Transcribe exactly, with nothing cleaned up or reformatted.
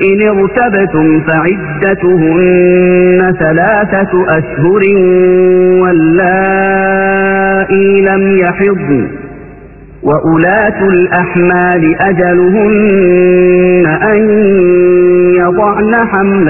إن ارتبتم فعدتهن ثلاثة أشهر واللائي لم يحضن وأولاة الأحمال أجلهن أن يضعن حملهن